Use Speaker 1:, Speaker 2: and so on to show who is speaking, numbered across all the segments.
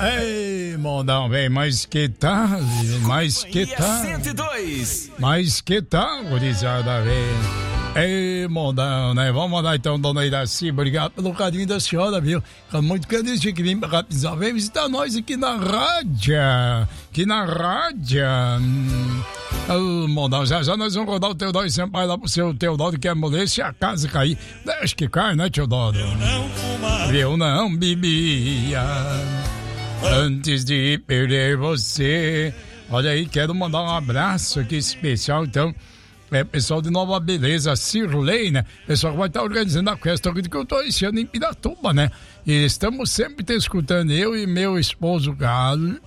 Speaker 1: Ei, mondão, vem, mas que tal? Mas que tal?
Speaker 2: 102.
Speaker 1: Mas que tal, gurizada, vem? Ei, mondão, né? Vamos mandar então, dona Iraci, obrigado pelo carinho da senhora, viu? Fico muito feliz de que vim pra cá, vem visitar nós aqui na rádio. Aqui na rádio. Mondão, já nós vamos rodar o Teodoro sempre vai lá pro seu Teodoro, que é mulher, se a casa cair, deixa que cai, né, Teodoro?
Speaker 3: Eu não fumava.
Speaker 1: Eu não bebia antes de perder você. Olha aí, quero mandar um abraço aqui especial, então, pessoal de Nova Beleza, Cirlei, né? Pessoal que vai estar organizando a festa que eu tô esse ano em Piratuba, né? E estamos sempre te escutando, eu e meu esposo Galo,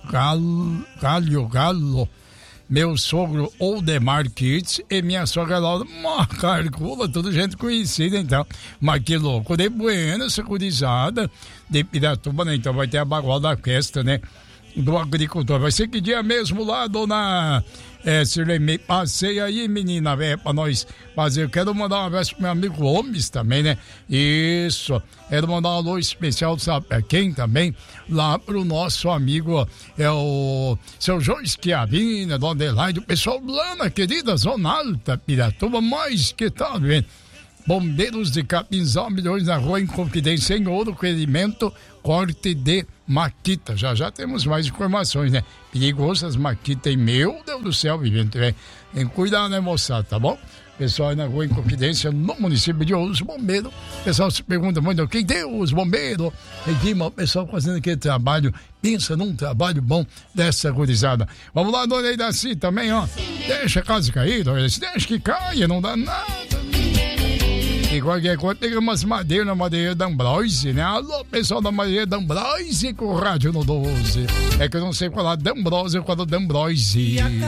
Speaker 1: meu sogro Oldemar Kitts e minha sogra Laura Macarcula, tudo gente conhecida, então. Mas que louco, de Bueno, essa gurizada de Piratuba, né? Então vai ter a bagual da festa, né? Do agricultor. Vai ser que dia mesmo lá, dona Sirlei? Passei aí, menina, velho, pra nós fazer. Eu quero mandar um abraço pro meu amigo Gomes também, né? Isso. Quero mandar um alô especial, sabe quem também? Lá pro nosso amigo, o seu João Schiavina, do Adelaide, o pessoal lá na querida Zona Alta, Piratuba, mas que tá vendo? Bombeiros de Capinzal, milhões na rua, em Confidência, em Ouro, requerimento, corte de maquita. Já temos mais informações, né? Perigosas maquitas, meu Deus do céu, vivendo, tem que cuidar, né, moçada, tá bom? Pessoal aí na rua, em Confidência, no município de Ouro, os bombeiros. O pessoal se pergunta muito, quem tem os bombeiros? Enfim, o pessoal fazendo aquele trabalho, pensa num trabalho bom dessa gurizada. Vamos lá, dona Iraci também, ó. Deixa a casa cair, dona Iraci, deixa que caia, não dá nada. E qualquer coisa, pega umas madeiras na madeira da Ambrose, né? Alô, pessoal da madeira da Ambrose com o rádio no 12. É que eu não sei falar da Ambrose ou falar da Ambrose.